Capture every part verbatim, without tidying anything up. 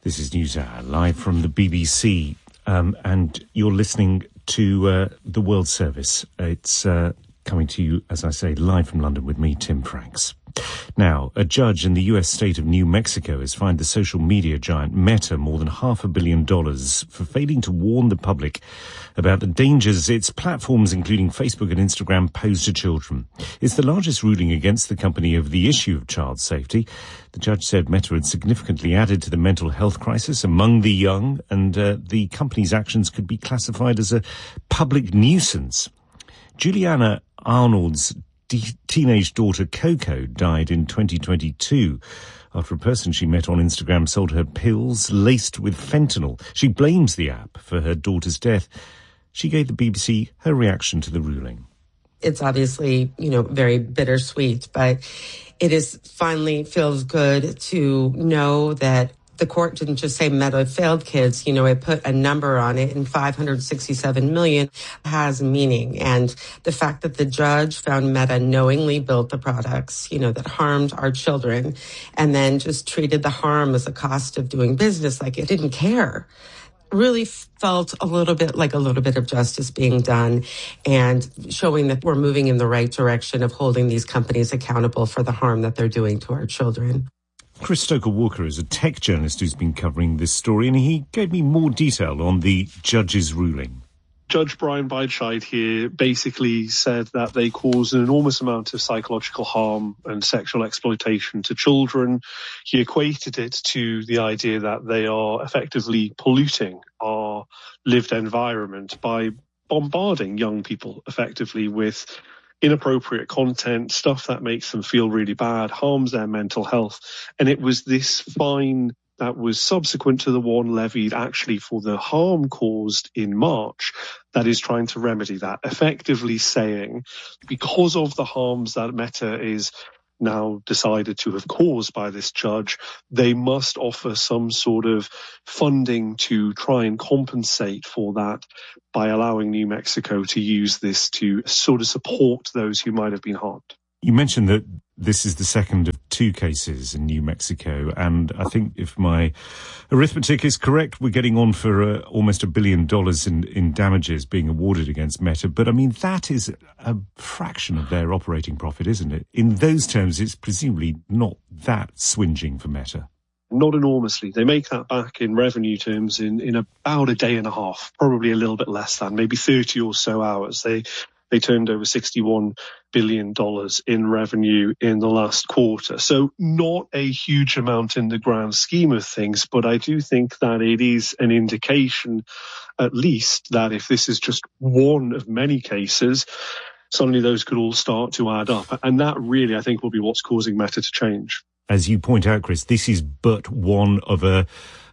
This is NewsHour, live from the B B C, um, and you're listening to uh, The World Service. It's uh, coming to you, as I say, live from London with me, Tim Franks. Now, a judge in the U S state of New Mexico has fined the social media giant Meta more than half a billion dollars for failing to warn the public about the dangers its platforms, including Facebook and Instagram, pose to children. It's the largest ruling against the company over the issue of child safety. The judge said Meta had significantly added to the mental health crisis among the young, and uh, the company's actions could be classified as a public nuisance. Juliana Arnold's de- teenage daughter Coco died in twenty twenty-two after a person she met on Instagram sold her pills laced with fentanyl. She blames the app for her daughter's death. She gave the B B C her reaction to the ruling. It's obviously, you know, very bittersweet, but it is finally feels good to know that the court didn't just say Meta failed kids. You know, it put a number on it, and five hundred sixty-seven million has meaning. And the fact that the judge found Meta knowingly built the products, you know, that harmed our children, and then just treated the harm as a cost of doing business, like it didn't care, really felt a little bit like a little bit of justice being done and showing that we're moving in the right direction of holding these companies accountable for the harm that they're doing to our children. Chris Stoker-Walker is a tech journalist who's been covering this story, and he gave me more detail on the judge's ruling. Judge Brian Beidscheid here basically said that they cause an enormous amount of psychological harm and sexual exploitation to children. He equated it to the idea that they are effectively polluting our lived environment by bombarding young people effectively with inappropriate content, stuff that makes them feel really bad, harms their mental health. And it was this fine that was subsequent to the one levied actually for the harm caused in March that is trying to remedy that, effectively saying because of the harms that Meta is now decided to have caused by this judge, they must offer some sort of funding to try and compensate for that by allowing New Mexico to use this to sort of support those who might have been harmed. You mentioned that this is the second of two cases in New Mexico, and I think if my arithmetic is correct, we're getting on for uh, almost a billion dollars in, in damages being awarded against Meta. But I mean, that is a fraction of their operating profit, isn't it? In those terms, it's presumably not that swinging for Meta. Not enormously. They make that back in revenue terms in, in about a day and a half, probably a little bit less than, maybe thirty or so hours. They They turned over sixty-one billion dollars in revenue in the last quarter. So not a huge amount in the grand scheme of things, but I do think that it is an indication, at least, that if this is just one of many cases, suddenly those could all start to add up. And that really, I think, will be what's causing Meta to change. As you point out, Chris, this is but one of a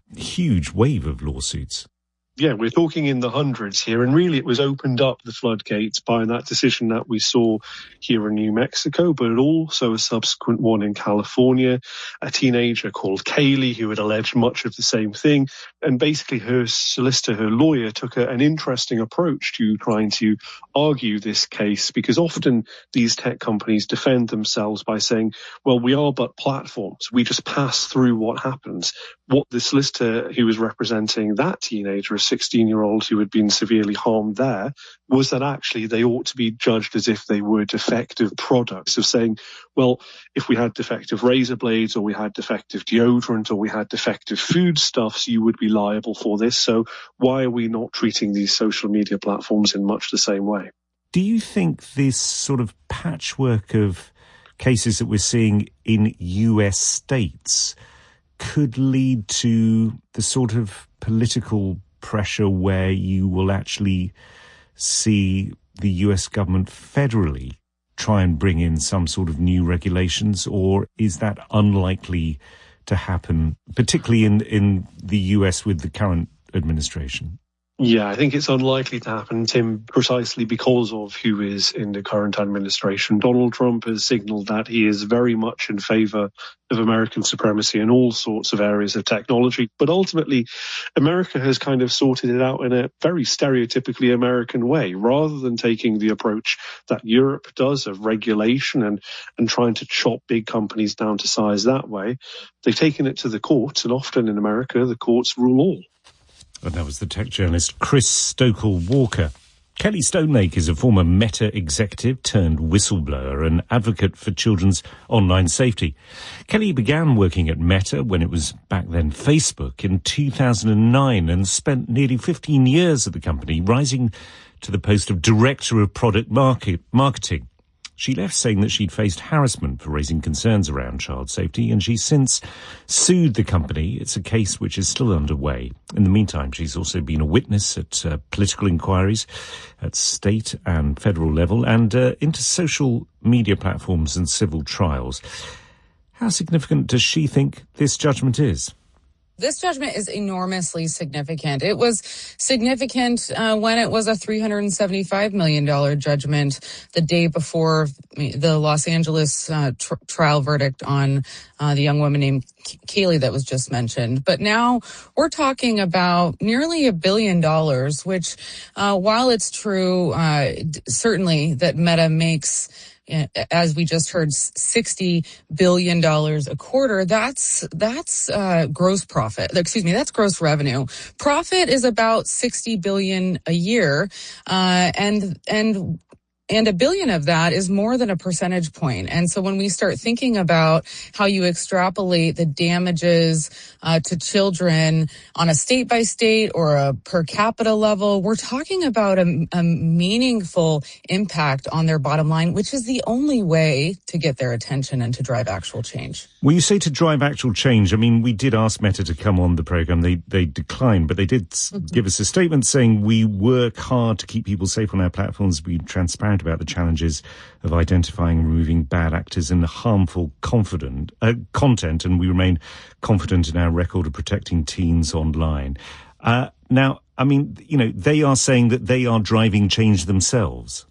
huge wave of lawsuits. Yeah, we're talking in the hundreds here, and really it was opened up the floodgates by that decision that we saw here in New Mexico, but also a subsequent one in California, a teenager called Kaylee who had alleged much of the same thing, and basically her solicitor, her lawyer, took a, an interesting approach to trying to argue this case, because often these tech companies defend themselves by saying, well, we are but platforms, we just pass through what happens. What the solicitor who was representing that teenager, a sixteen-year-old who had been severely harmed there, was that actually they ought to be judged as if they were defective products, of saying, well, if we had defective razor blades or we had defective deodorant or we had defective foodstuffs, you would be liable for this. So why are we not treating these social media platforms in much the same way? Do you think this sort of patchwork of cases that we're seeing in U S states could lead to the sort of political pressure where you will actually see the U S government federally try and bring in some sort of new regulations, or is that unlikely to happen, particularly in, in the U S with the current administration? Yeah, I think it's unlikely to happen, Tim, precisely because of who is in the current administration. Donald Trump has signaled that he is very much in favor of American supremacy in all sorts of areas of technology. But ultimately, America has kind of sorted it out in a very stereotypically American way, rather than taking the approach that Europe does of regulation and, and trying to chop big companies down to size that way. They've taken it to the courts, and often in America, the courts rule all. And that was the tech journalist Chris Stokel-Walker. Kelly Stonelake is a former Meta executive turned whistleblower and advocate for children's online safety. Kelly began working at Meta when it was back then Facebook in two thousand nine and spent nearly fifteen years at the company, rising to the post of Director of Product Market Marketing. She left saying that she'd faced harassment for raising concerns around child safety, and she's since sued the company. It's a case which is still underway. In the meantime, she's also been a witness at uh, political inquiries at state and federal level and uh, into social media platforms and civil trials. How significant does she think this judgment is? This judgment is enormously significant. It was significant uh, when it was a three hundred seventy-five million dollars judgment the day before the Los Angeles uh, tr- trial verdict on uh, the young woman named Kaylee that was just mentioned. But now we're talking about nearly a billion dollars, which uh, while it's true, uh, certainly that Meta makes, as we just heard, sixty billion dollars a quarter. That's, that's, uh, gross profit. Excuse me, that's gross revenue. Profit is about sixty billion dollars a year. Uh, and, and, And a billion of that is more than a percentage point. And so when we start thinking about how you extrapolate the damages uh, to children on a state by state or a per capita level, we're talking about a, a meaningful impact on their bottom line, which is the only way to get their attention and to drive actual change. When you say to drive actual change, I mean, we did ask Meta to come on the program. They they declined, but they did mm-hmm. give us a statement saying we work hard to keep people safe on our platforms, be transparent about the challenges of identifying and removing bad actors and harmful confident, uh, content, and we remain confident in our record of protecting teens online. Uh, now, I mean, you know, they are saying that they are driving change themselves.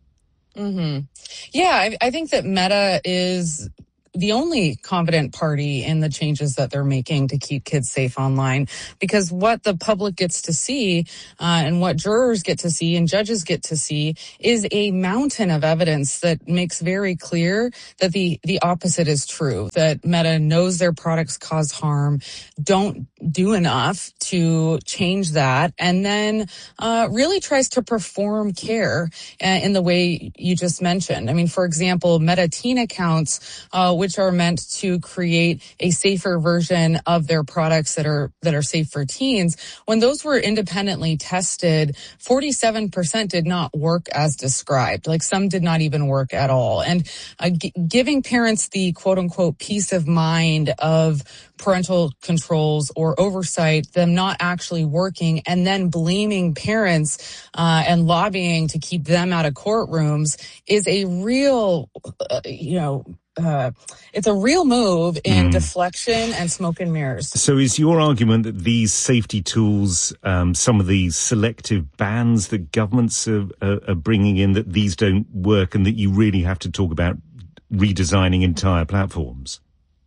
Mm-hmm. Yeah, I, I think that Meta is the only confident party in the changes that they're making to keep kids safe online, because what the public gets to see uh, and what jurors get to see and judges get to see is a mountain of evidence that makes very clear that the the opposite is true, that Meta knows their products cause harm, don't do enough to change that, and then uh, really tries to perform care uh, in the way you just mentioned. I mean, for example, Meta teen accounts, uh, which are meant to create a safer version of their products that are that are safe for teens. When those were independently tested, forty-seven percent did not work as described. Like some did not even work at all. And uh, g- giving parents the quote unquote peace of mind of parental controls or oversight, them not actually working, and then blaming parents uh, and lobbying to keep them out of courtrooms is a real, uh, you know, Uh, it's a real move in mm. deflection and smoke and mirrors. So is your argument that these safety tools, um, some of the selective bans that governments are, are, are bringing in, that these don't work and that you really have to talk about redesigning entire platforms?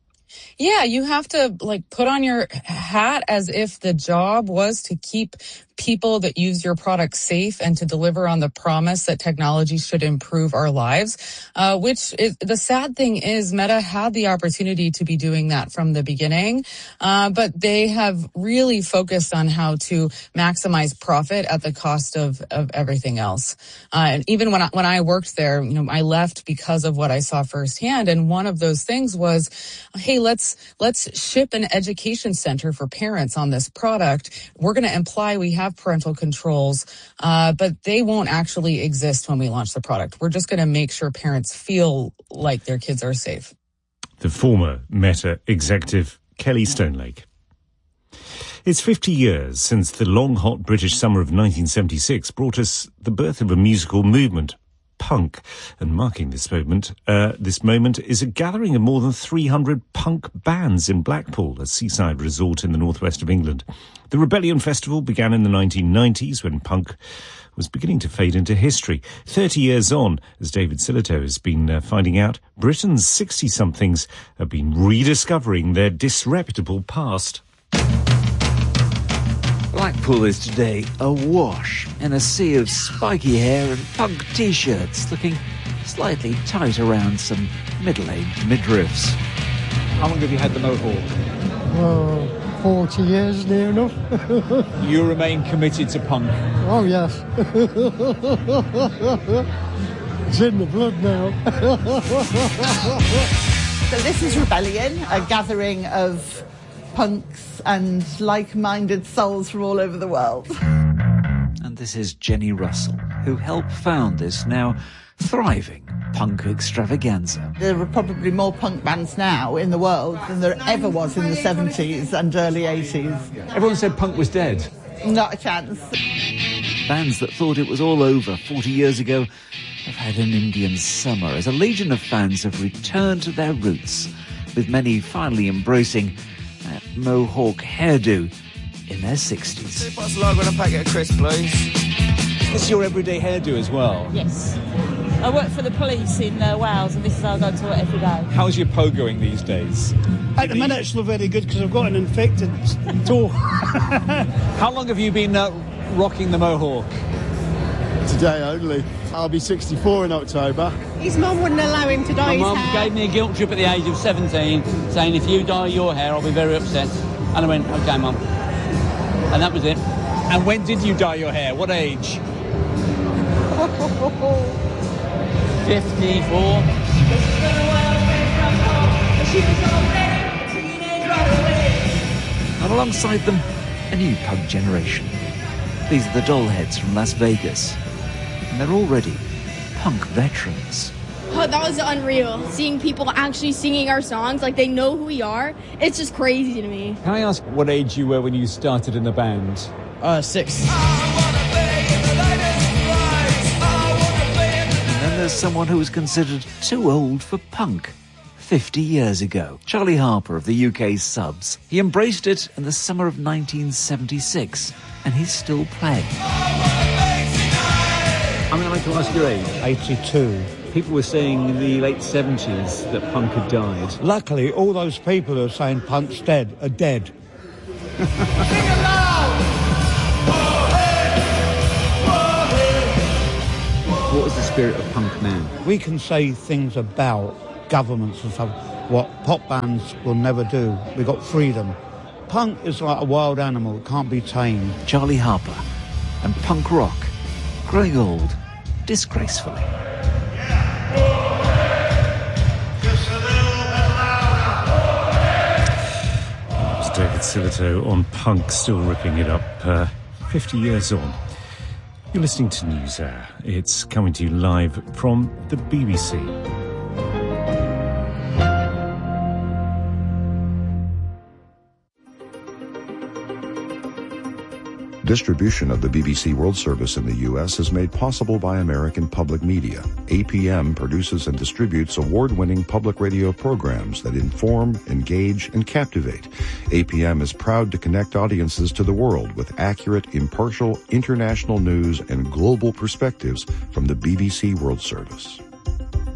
Yeah, you have to like put on your hat as if the job was to keep people that use your product safe and to deliver on the promise that technology should improve our lives, uh, which is, the sad thing is Meta had the opportunity to be doing that from the beginning, uh, but they have really focused on how to maximize profit at the cost of, of everything else. Uh, and even when I, when I worked there, you know, I left because of what I saw firsthand. And one of those things was, hey, let's, let's ship an education center for parents on this product. We're going to imply we have parental controls, uh, but they won't actually exist when we launch the product. We're just going to make sure parents feel like their kids are safe. The former Meta executive, Kelly Stonelake. It's fifty years since the long, hot British summer of nineteen seventy-six brought us the birth of a musical movement. punk. And marking this moment, uh, this moment is a gathering of more than three hundred punk bands in Blackpool, a seaside resort in the northwest of England. The Rebellion Festival began in the nineteen nineties when punk was beginning to fade into history. Thirty years on, as David Sillitoe has been uh, finding out, Britain's sixty-somethings have been rediscovering their disreputable past. Blackpool is today awash in a sea of spiky hair and punk T-shirts looking slightly tight around some middle-aged midriffs. How long have you had the mohawk? Well, forty years, near enough. You remain committed to punk? Oh, yes. It's in the blood now. So this is Rebellion, a gathering of punks and like-minded souls from all over the world. And this is Jenny Russell, who helped found this now thriving punk extravaganza. There are probably more punk bands now in the world than there ever was in the seventies and early eighties. Everyone said punk was dead. Not a chance. Bands that thought it was all over forty years ago have had an Indian summer as a legion of fans have returned to their roots, with many finally embracing that mohawk hairdo in their sixties. This is your everyday hairdo as well? Yes. I work for the police in uh, Wales, and this is how I go to work every day. How's your po going these days? At the minute it's not very good because I've got an infected toe. How long have you been uh, rocking the mohawk? Today only. I'll be sixty-four in October. His mum wouldn't allow him to dye his hair. My mum gave me a guilt trip at the age of seventeen, saying if you dye your hair I'll be very upset. And I went, okay mum. And that was it. And when did you dye your hair? What age? fifty-four. And alongside them, a new punk generation. These are the Dollheads from Las Vegas. And they're already punk veterans. Oh, that was unreal. Seeing people actually singing our songs, like they know who we are, it's just crazy to me. Can I ask what age you were when you started in the band? Uh, six. And then there's someone who was considered too old for punk fifty years ago. Charlie Harper of the U K's Subs. He embraced it in the summer of nineteen seventy-six, and he's still playing. I'm going to ask your age. eighty-two. People were saying in the late seventies that punk had died. Luckily, all those people who are saying punk's dead are dead. What is the spirit of punk now? We can say things about governments and stuff, what pop bands will never do. We've got freedom. Punk is like a wild animal, it can't be tamed. Charlie Harper and punk rock growing old disgracefully. It's David Sillitoe on punk, still ripping it up uh, fifty years on. You're listening to NewsHour. It's coming to you live from the B B C. Distribution of the B B C World Service in the U S is made possible by American Public Media. A P M produces and distributes award-winning public radio programs that inform, engage, and captivate. A P M is proud to connect audiences to the world with accurate, impartial, international news and global perspectives from the B B C World Service.